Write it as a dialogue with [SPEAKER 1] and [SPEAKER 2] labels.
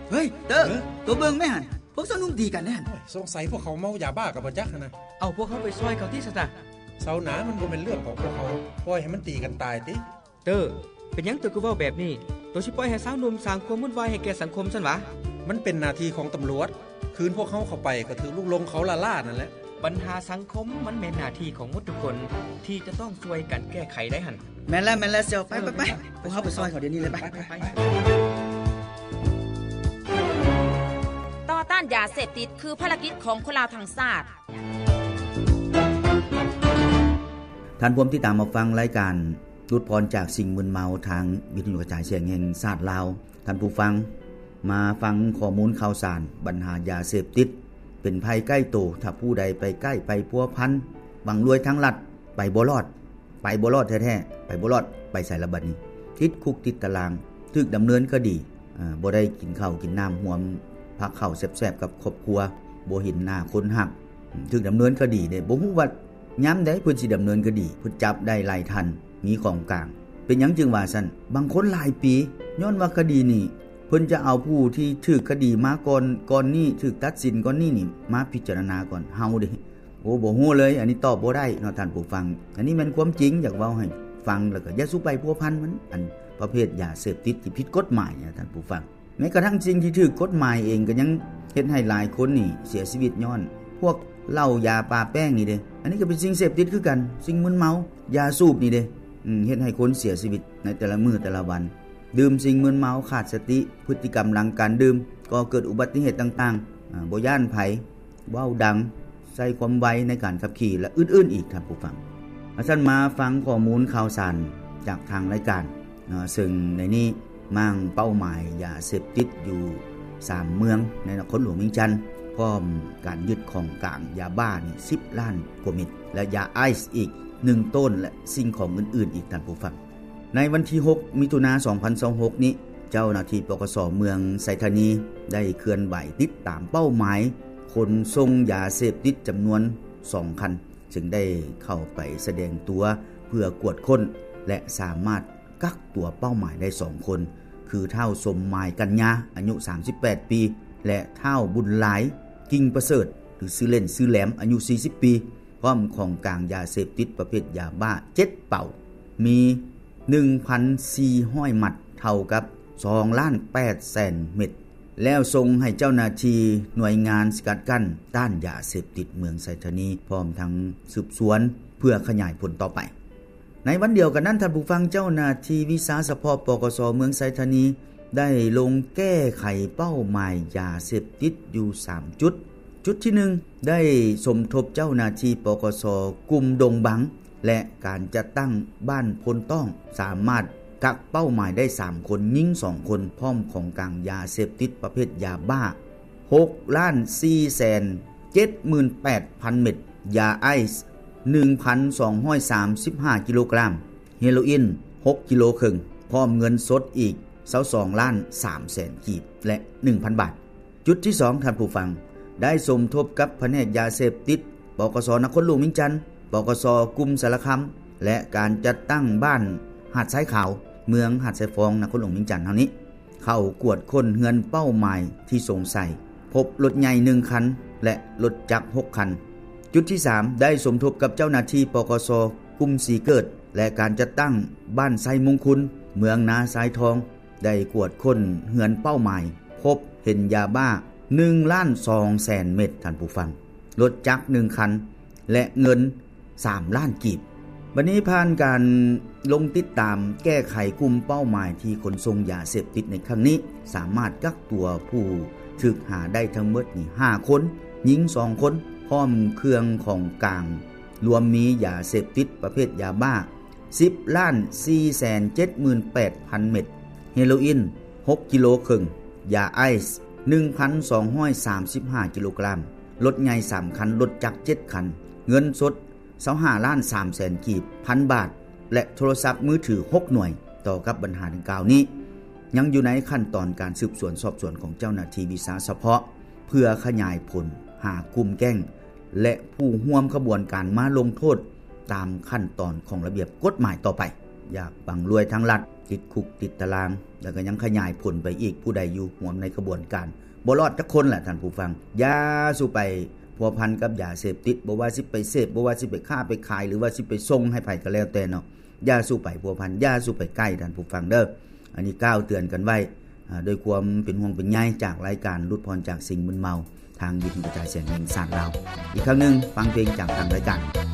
[SPEAKER 1] เฮ้ยเตอตัวเบิ่งแม่หั่นพวกสนุ่มดีกันแน่หั่น
[SPEAKER 2] สงสัยพวกเขาเมายาบ้ากับบ่จักนะ
[SPEAKER 1] เอาพวกเขาไปซอยเขาที่ซะจ้ะ
[SPEAKER 2] เซาหนามันบ่เป็นเรื่องของพวกเขาปล่อยให้มันตีกันตายติ
[SPEAKER 3] เตอเป็นหยังตัวกูเว้าแบบนี้ตัวสิปล่อยให้สาวหนุ่มสร้างความวุ่นวายให้แก่สังคมซั่นวะ
[SPEAKER 2] มันเป็นหน้าที่ของตำรวจคืนพวกเขาเข้าไปก็ถือลูกลงเขาล่านั่นแหละ
[SPEAKER 3] ปัญหาสังคมมันแม่นหน้าที่ของหมดทุกคนที่จะต้องช่วยกันแก้ไขได้หั่น
[SPEAKER 1] แม่นแล้วเสี่ยวไปพวกเขาไปซอยเขาเดี๋ยวนี้เลยไป
[SPEAKER 4] ต่อต้านยาเสพติดคือภารกิจของคนลาวทั้งชาติ
[SPEAKER 5] ท่านผู้ที่ตามมาฟังรายการรุดพรจากสิ่งมึนเมาทางวิทยุกระจายเสียงแห่งชาติลาวท่านผู้ฟังมาฟังข้อมูลข่าวสารปัญหายาเสพติดเป็นภัยใกล้ตัวถ้าผู้ใดไปใกล้ไปพัวพันหวังรวยทั้งรัฐไปบ่รอดแท้ๆไปบ่รอดไปใส่ระบัดนี้ติดคุกติดตารางถูกดำเนินคดีบ่ได้กินข้าวกินน้ำห่วมพักข้าวแซ่บๆกับครอบครัวบ่เห็นหน้าคนฮักถูกดำเนินคดีได้บ่ฮู้ว่าย้ำได้เพิ่นสิดำเนินคดีเพิ่นจับได้หลายทันมีของกลางเป็นหยังจึงว่าซั่นบางคนหลายปีย้อนว่าคดีนี้เพิ่นจะเอาผู้ที่ถูกคดีมาก่อนนี้ถูกตัดสินก่อนนี้นี่มาพิจารณาก่อนเฮาเด้โอ้บ่ฮู้เลยอันนี้ตอบบ่ได้เนาะท่านผู้ฟังอันนี้มันความจริงอยากเว้าให้ฟังแล้วก็อย่าสุไปพัวพันมันอันประเภทยาเสพติดที่ผิดกฎหมายท่านผู้ฟังแม้กระทั่งสิ่งที่ถูกกฎหมายเองก็ยังเฮ็ดให้หลายคนนี่เสียชีวิตย้อนพวกเหล้ายาปลาแป้งนี่เด้อันนี้ก็เป็นสิ่งเสพติดคือกันสิ่งมึนเมายาสูบนี่เด้เฮ็ดให้คนเสียชีวิตในแต่ละมื้อแต่ละวันดื่มสิ่งมึนเมาขาดสติพฤติกรรมหลังการดื่มก็เกิดอุบัติเหตุต่างๆบ่ย้านไผเว้าดังใส่ความไวในการขับขี่และอื่นๆอีกท่านผู้ฟังท่านมาฟังข้อมูลข่าวสารจากทางรายการซึ่งในนี้มั่งเป้าหมายยาเสพติดอยู่3เมืองในนครหลวงเวียงจันทน์พร้อมการยึดของกลางยาบ้านี่10ล้านกว่าเม็ดและยาไอซ์อีก1ต้นและสิ่งของอื่นๆอีกท่านผู้ฟังในวันที่6มิถุนายน2026นี้เจ้าหน้าที่ปกส.เมืองไสธานีได้เคลื่อนไหวติดตามเป้าหมายขนส่งยาเสพติดจำนวน2คันจึงได้เข้าไปแสดงตัวเพื่อกวดค้นและสามารถกักตัวเป้าหมายได้2คนคือเฒ่าสมหมายกัญญาอายุ38ปีและเฒ่าบุญหลายกิ่งประเสริฐหรือชื่อเล่นชื่อแหลมอายุ40ปีพร้อมของกลางยาเสพติดประเภทยาบ้า7เป่ามี 1,400 มัดเท่ากับ 2,800,000 เม็ดแล้วส่งให้เจ้าหน้าที่หน่วยงานสกัดกั้นต้านยาเสพติดเมืองไสธานีพร้อมทั้งสืบสวนเพื่อขยายผลต่อไปในวันเดียวกันนั้นท่านผู้ฟังเจ้าหน้าที่วิสาสะพปกส.เมืองไสธานีได้ลงแก้ไขเป้าหมายยาเสพติดอยู่3จุดที่1ได้สมทบเจ้าหน้าที่ปกส.กลุ่มดงบังและการจัดตั้งบ้านพลต้องสามารถกักเป้าหมายได้3คนยิง2คนพร้อมของกลางยาเสพติดประเภทยาบ้า 6,478,000 เม็ดยาไอซ์ 1,235 กิโลกรัมเฮโรอีน6 กิโลครึ่งพร้อมเงินสดอีก22,300,000 กีบและ 1,000 บาทจุดที่2ท่านผู้ฟังได้สมทบกับแผนกยาเสพติดปกส.นครหลวงเวียงจันทน์ปกส.กุมสารคามและการจัดตั้งบ้านหาดทรายขาวเมืองหาดทรายฟองนครหลวงเวียงจันทน์เท่านี้เข้ากวดค้นเฮือนเป้าหมายที่สงสัยพบรถใหญ่1คันและรถจักร6คันจุดที่3ได้สมทบกับเจ้าหน้าที่ปกส.กุมสีเกิดและการจัดตั้งบ้านไซมงคุณเมืองนาทรายทองได้กวดค้นเฮือนเป้าหมายพบเห็นยาบ้า 1,200,000 เม็ดท่านผู้ฟังรถจักร1คันและเงิน3ล้านกีบวันนี้ผ่านการลงติดตามแก้ไขกลุ่มเป้าหมายที่ขนส่งยาเสพติดในครั้งนี้สามารถกักตัวผู้ถูกหาได้ทั้งหมดนี่5คนหญิง2คนพร้อมเครื่องของกลางรวมมียาเสพติดประเภทยาบ้า 10,478,000 เม็ดเฮโรอีน6 กิโลครึ่งยาไอซ์ 1,235 กิโลกรัมรถใหญ่3คันรถจักร7คันเงินสด25,300,000 กีบ 1,000 บาทและโทรศัพท์มือถือ6หน่วยต่อกับปัญหาดังกล่าวนี้ยังอยู่ในขั้นตอนการสืบสวนสอบสวนของเจ้าหน้าที่วิสาสะเพาะเพื่อขยายผลหากลุ่มแก๊งและผู้ร่วมขบวนการมาลงโทษตามขั้นตอนของระเบียบกฎหมายต่อไปอยากบังรวยทางรัฐติดคุกติดตารางแล้วก็ยังขยายผลไปอีกผู้ใดอยู่ร่วมในกระบวนการบ่รอดจักคนแหละท่านผู้ฟังอย่าสู่ไปพัวพันกับยาเสพติดบ่ว่าสิไปเสพบ่ว่าสิไปค้าไปขายหรือว่าสิไปส่งให้ไผก็แล้วแต่เนาะอย่าสู่ไปพัวพันอย่าสู่ไปใกล้ท่านผู้ฟังเด้ออันนี้กล่าวเตือนกันไว้โดยความเป็นห่วงเป็นใยจากรายการหลุดพ้นจากสิ่งมึนเมาทางวิทยุกระจายเสียงแห่งชาติลาวอีกครั้งนึงฟังเพลงจากทางรายการ